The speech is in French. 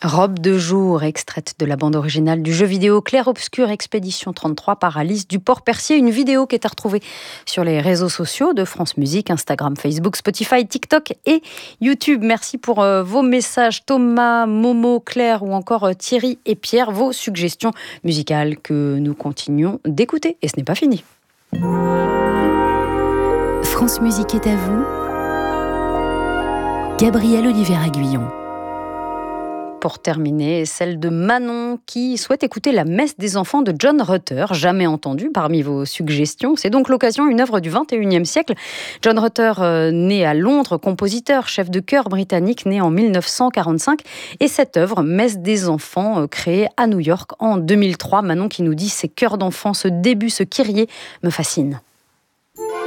Robe de jour, extraite de la bande originale du jeu vidéo Clair-Obscur Expédition 33 par Alice Duport-Percier. Une vidéo qui est à retrouver sur les réseaux sociaux de France Musique, Instagram, Facebook, Spotify, TikTok et YouTube. Merci pour vos messages Thomas, Momo, Claire ou encore Thierry et Pierre. Vos suggestions musicales que nous continuons d'écouter. Et ce n'est pas fini. France Musique est à vous. Gabriel Olivier-Aguillon. Pour terminer, celle de Manon qui souhaite écouter la messe des enfants de John Rutter, jamais entendue parmi vos suggestions. C'est donc l'occasion, une œuvre du 21e siècle. John Rutter, né à Londres, compositeur, chef de chœur britannique, né en 1945. Et cette œuvre, Messe des enfants, créée à New York en 2003. Manon qui nous dit « Ces chœurs d'enfants, ce début, ce kyrié me fascine ».